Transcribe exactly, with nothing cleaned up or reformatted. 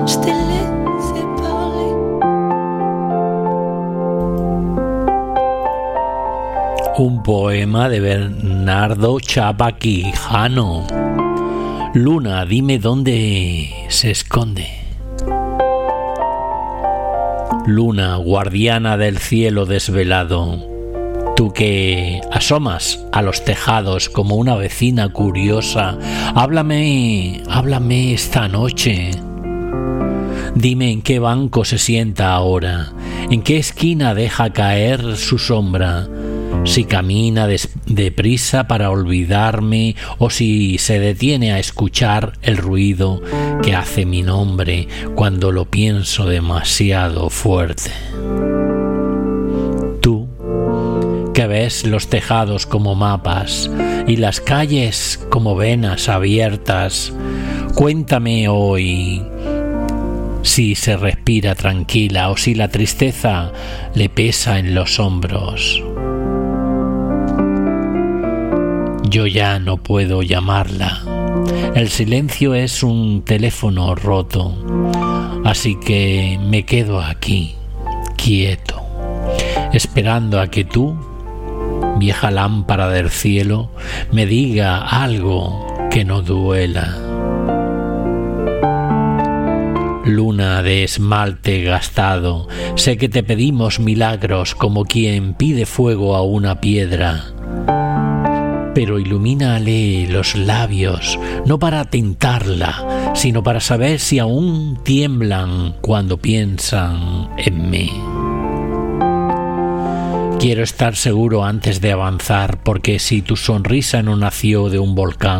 je t'ai laissé parler. Un poema de Bernardo Chapa Quijano. Luna, dime dónde se esconde. Luna, guardiana del cielo desvelado, tú que asomas a los tejados como una vecina curiosa, háblame, háblame esta noche. Dime en qué banco se sienta ahora, en qué esquina deja caer su sombra, si camina deprisa para olvidarme o si se detiene a escuchar el ruido que hace mi nombre cuando lo pienso demasiado fuerte. Tú, que ves los tejados como mapas y las calles como venas abiertas, cuéntame hoy si se respira tranquila o si la tristeza le pesa en los hombros. Yo ya no puedo llamarla. El silencio es un teléfono roto, así que me quedo aquí, quieto, esperando a que tú, vieja lámpara del cielo, me diga algo que no duela. Luna de esmalte gastado, sé que te pedimos milagros como quien pide fuego a una piedra. Pero ilumínale los labios, no para tentarla, sino para saber si aún tiemblan cuando piensan en mí. Quiero estar seguro antes de avanzar, porque si tu sonrisa no nació de un volcán,